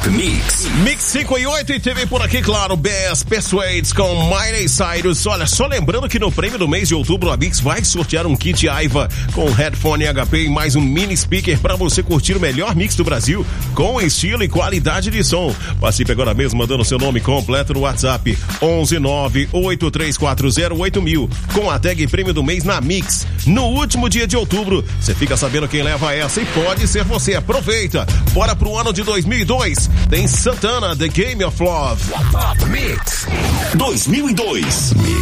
Top Mix. Mix 5 e 8 e TV por aqui, claro, Best Persuades com Miley Cyrus. Olha, só lembrando que no prêmio do mês de outubro a Mix vai sortear um kit Aiva com headphone HP e mais um mini speaker para você curtir o melhor mix do Brasil com estilo e qualidade de som. Participe agora mesmo mandando seu nome completo no WhatsApp 11983408000 com a tag prêmio do mês na Mix. No último dia de outubro, você fica sabendo quem leva essa e pode ser você. Aproveita. Bora pro ano de 2002. Tem Santana, The Game of Love. Top Mix 2002.